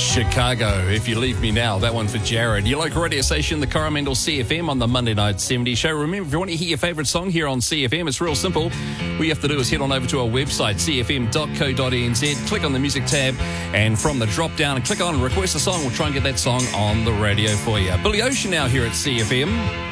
Chicago, If You Leave Me Now. That one for Jared. Your local radio station, the Coromandel CFM on the Monday Night 70 show. Remember, if you want to hear your favourite song here on CFM, it's real simple. All you have to do is head on over to our website, cfm.co.nz, click on the music tab, and from the drop down, click on request a song. We'll try and get that song on the radio for you. Billy Ocean now here at CFM.